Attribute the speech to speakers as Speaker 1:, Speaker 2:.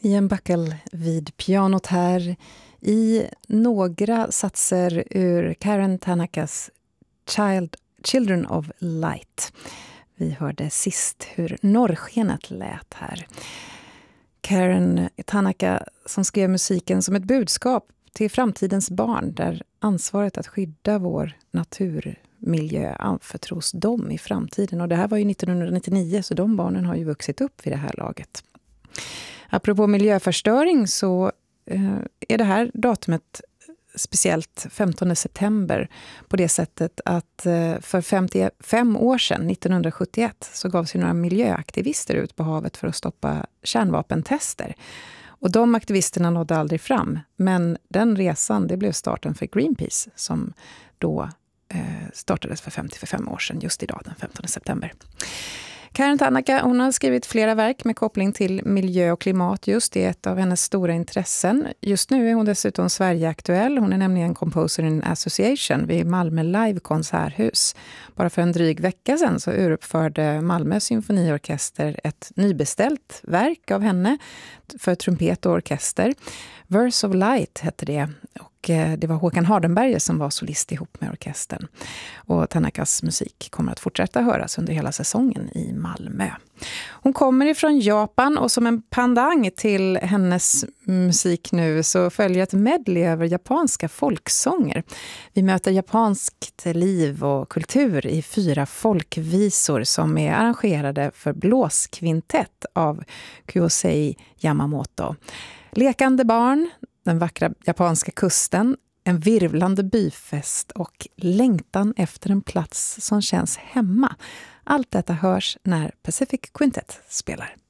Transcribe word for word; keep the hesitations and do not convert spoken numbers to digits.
Speaker 1: Ian Buckle vid pianot här i några satser ur Karen Tanakas Child, Children of Light. Vi hörde sist hur norrskenet lät här. Karen Tanaka som skrev musiken som ett budskap till framtidens barn där ansvaret att skydda vår naturmiljö anförtros dem i framtiden. Och det här var ju nittonhundranittionio så de barnen har ju vuxit upp vid det här laget. Apropå miljöförstöring så eh, är det här datumet speciellt femtonde september på det sättet att eh, för femtiofem år sedan, nittonhundrasjuttioett, så gav sig några miljöaktivister ut på havet för att stoppa kärnvapentester. Och de aktivisterna nådde aldrig fram, men den resan det blev starten för Greenpeace som då eh, startades för femtiofem år sedan, just idag den femtonde september. Karen Tanaka, hon har skrivit flera verk med koppling till miljö och klimat. Just det är ett av hennes stora intressen. Just nu är hon dessutom Sverige-aktuell. Hon är nämligen Composer in Association vid Malmö Live konserthus. Bara för en dryg vecka sedan så uruppförde Malmö symfoniorkester ett nybeställt verk av henne för trumpet och orkester. Verse of Light hette det. Och det var Håkan Hardenberger som var solist ihop med orkestern. Och Tanakas musik kommer att fortsätta höras under hela säsongen i Malmö. Hon kommer ifrån Japan och som en pandang till hennes musik nu så följer ett medley över japanska folksånger. Vi möter japanskt liv och kultur i fyra folkvisor som är arrangerade för blåskvintett av Kyosei Yamamoto. Lekande barn, den vackra japanska kusten, en virvlande byfest och längtan efter en plats som känns hemma. Allt detta hörs när Pacific Quintet spelar.